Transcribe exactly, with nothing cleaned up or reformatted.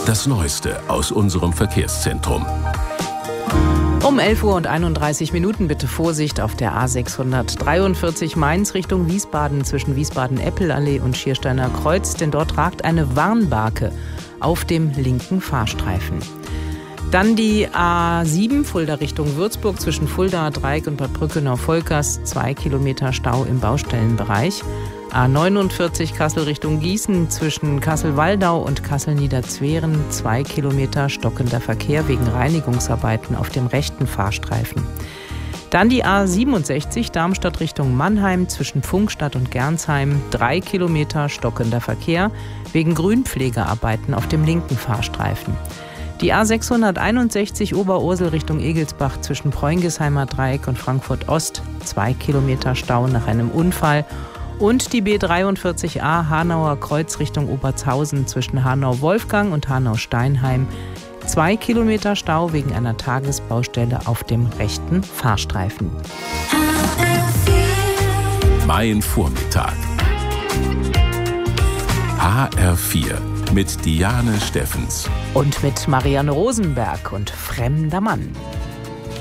Das Neueste aus unserem Verkehrszentrum. Um elf Uhr und einunddreißig Minuten bitte Vorsicht auf der A sechshundertdreiundvierzig Mainz Richtung Wiesbaden zwischen Wiesbaden-Eppelallee und Schiersteiner Kreuz, denn dort ragt eine Warnbarke auf dem linken Fahrstreifen. Dann die A sieben Fulda Richtung Würzburg zwischen Fulda, Dreieck und Bad Brückenau-Volkers, zwei Kilometer Stau im Baustellenbereich. A neunundvierzig Kassel Richtung Gießen zwischen Kassel-Waldau und Kassel-Niederzweren, zwei Kilometer stockender Verkehr wegen Reinigungsarbeiten auf dem rechten Fahrstreifen. Dann die A siebenundsechzig Darmstadt Richtung Mannheim zwischen Pfungstadt und Gernsheim, drei Kilometer stockender Verkehr wegen Grünpflegearbeiten auf dem linken Fahrstreifen. Die A sechshunderteinundsechzig Oberursel Richtung Egelsbach zwischen Preungesheimer Dreieck und Frankfurt Ost, zwei Kilometer Stau nach einem Unfall. Und die B dreiundvierzig A Hanauer Kreuz Richtung Obertshausen zwischen Hanau-Wolfgang und Hanau-Steinheim, zwei Kilometer Stau wegen einer Tagesbaustelle auf dem rechten Fahrstreifen. Mein Vormittag. H R vier mit Diane Steffens. Und mit Marianne Rosenberg und Fremder Mann.